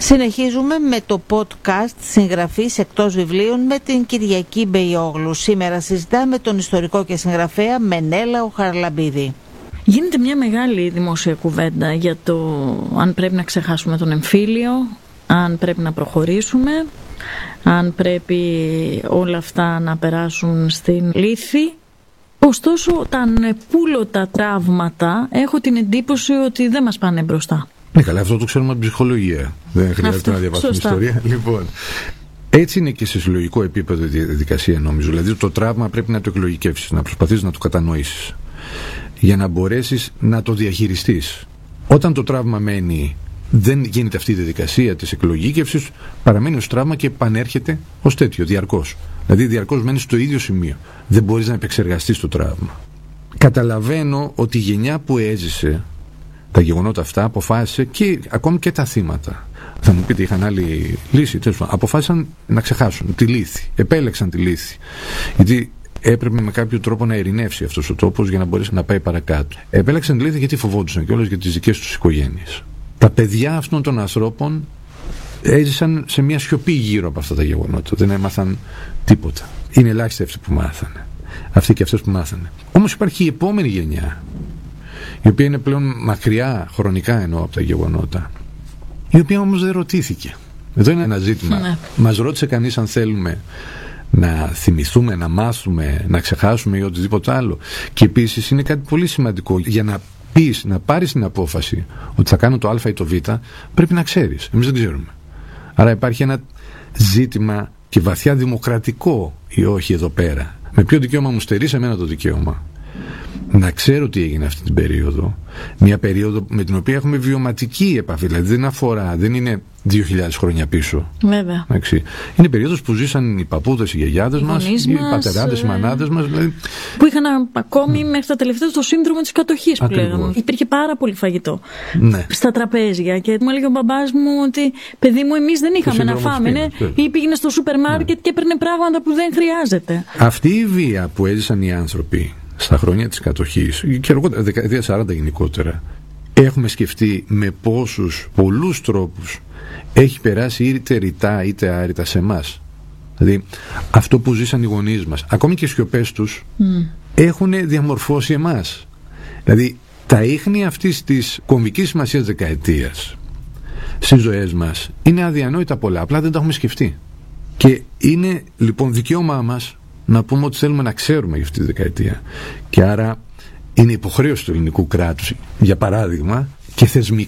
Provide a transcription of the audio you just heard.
Συνεχίζουμε με το podcast συγγραφής εκτός βιβλίων με την Κυριακή Μπεϊόγλου. Σήμερα συζητάμε τον ιστορικό και συγγραφέα Μενέλαο Χαραλαμπίδη. Γίνεται μια μεγάλη δημόσια κουβέντα για το αν πρέπει να ξεχάσουμε τον εμφύλιο, αν πρέπει να προχωρήσουμε, αν πρέπει όλα αυτά να περάσουν στην λύθη. Ωστόσο, τα ανεπούλωτα τραύματα έχω την εντύπωση ότι δεν μας πάνε μπροστά. Ναι, καλά, αυτό το ξέρουμε από την ψυχολογία. Δεν χρειάζεται να διαβάσουμε ιστορία. Λοιπόν, έτσι είναι και σε συλλογικό επίπεδο η διαδικασία, νομίζω. Δηλαδή, το τραύμα πρέπει να το εκλογικεύσεις, να προσπαθείς να το κατανοήσεις, για να μπορέσεις να το διαχειριστείς. Όταν το τραύμα μένει, δεν γίνεται αυτή η διαδικασία της εκλογικεύσης, παραμένει ως τραύμα και επανέρχεται ως τέτοιο, διαρκώς. Δηλαδή, διαρκώς μένει στο ίδιο σημείο. Δεν μπορείς να επεξεργαστείς το τραύμα. Καταλαβαίνω ότι η γενιά που έζησε τα γεγονότα αυτά αποφάσισε, και ακόμη και τα θύματα. Θα μου πείτε, είχαν άλλη λύση. Αποφάσισαν να ξεχάσουν τη λύθη. Επέλεξαν τη λύθη. Γιατί έπρεπε με κάποιο τρόπο να ειρηνεύσει αυτός ο τόπος για να μπορέσει να πάει παρακάτω. Επέλεξαν τη λύθη γιατί φοβόντουσαν κιόλας για τις δικές τους οικογένειες. Τα παιδιά αυτών των ανθρώπων έζησαν σε μια σιωπή γύρω από αυτά τα γεγονότα. Δεν έμαθαν τίποτα. Είναι ελάχιστοι αυτοί που μάθανε. Αυτοί και αυτές που μάθανε. Όμως υπάρχει η επόμενη γενιά, η οποία είναι πλέον μακριά χρονικά εννοώ από τα γεγονότα, η οποία όμως δεν ρωτήθηκε. Εδώ είναι ένα ζήτημα. Ναι. Μας ρώτησε κανείς αν θέλουμε να θυμηθούμε, να μάθουμε, να ξεχάσουμε ή οτιδήποτε άλλο. Και επίσης είναι κάτι πολύ σημαντικό. Για να πεις, να πάρεις την απόφαση ότι θα κάνω το Α ή το Β, πρέπει να ξέρεις. Εμείς δεν ξέρουμε. Άρα υπάρχει ένα ζήτημα και βαθιά δημοκρατικό ή όχι εδώ πέρα. Με ποιο δικαίωμα μου στερείς εμένα το δικαίωμα να ξέρω τι έγινε αυτή την περίοδο, μια περίοδο με την οποία έχουμε βιωματική επαφή, δηλαδή δεν αφορά, δεν είναι 2.000 χρόνια πίσω. Βέβαια. Είναι περίοδος που ζήσαν οι παππούδες, οι γιαγιάδες μας, οι πατεράδες, οι μανάδες μας. Δηλαδή, που είχαν ακόμη μέχρι τα τελευταία το σύνδρομο της κατοχής που λέγαμε. Υπήρχε πάρα πολύ φαγητό στα τραπέζια και μου έλεγε ο μπαμπάς μου ότι παιδί μου, εμείς δεν είχαμε να φάμε. Ή πήγαινε στο σούπερ μάρκετ και έπαιρνε πράγματα που δεν χρειάζεται. Αυτή η βία που έζησαν οι άνθρωποι στα χρόνια της κατοχής και δεκαετία 40 γενικότερα, έχουμε σκεφτεί με πόσους πολλούς τρόπους έχει περάσει είτε ρητά είτε άρρητα σε εμάς. Δηλαδή αυτό που ζήσαν οι γονείς μας, ακόμη και οι σιωπές τους έχουν διαμορφώσει εμάς. Δηλαδή τα ίχνη αυτής της κομβικής σημασίας δεκαετίας στις ζωές μας είναι αδιανόητα πολλά, απλά δεν τα έχουμε σκεφτεί. Και είναι λοιπόν δικαίωμά μας να πούμε ότι θέλουμε να ξέρουμε για αυτή τη δεκαετία. Και άρα είναι υποχρέωση του ελληνικού κράτους, για παράδειγμα, και θεσμικά